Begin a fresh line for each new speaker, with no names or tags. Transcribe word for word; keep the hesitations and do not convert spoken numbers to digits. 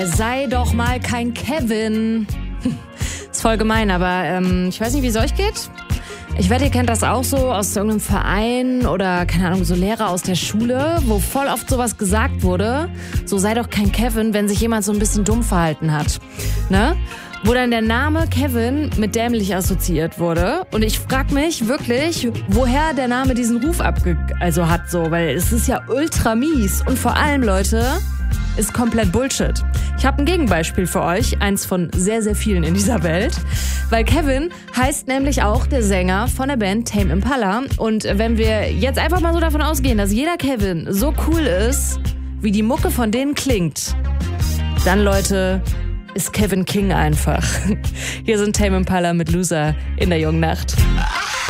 Sei doch mal kein Kevin. Ist voll gemein, aber ähm, ich weiß nicht, wie es euch geht. Ich wette, ihr kennt das auch so aus irgendeinem Verein oder, keine Ahnung, so Lehrer aus der Schule, wo voll oft sowas gesagt wurde. So, sei doch kein Kevin, wenn sich jemand so ein bisschen dumm verhalten hat. Ne? Wo dann der Name Kevin mit dämlich assoziiert wurde. Und ich frag mich wirklich, woher der Name diesen Ruf abge... also hat so, weil es ist ja ultra mies. Und vor allem, Leute, ist komplett Bullshit. Ich habe ein Gegenbeispiel für euch, eins von sehr, sehr vielen in dieser Welt. Weil Kevin heißt nämlich auch der Sänger von der Band Tame Impala. Und wenn wir jetzt einfach mal so davon ausgehen, dass jeder Kevin so cool ist, wie die Mucke von denen klingt, dann, Leute, ist Kevin King einfach. Hier sind Tame Impala mit Loser in der jungen Nacht.